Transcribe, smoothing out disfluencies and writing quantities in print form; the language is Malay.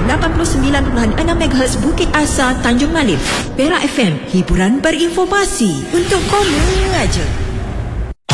89.6 MHz Bukit Asa, Tanjung Malim. Perak FM, hiburan berinformasi untuk kamu aja.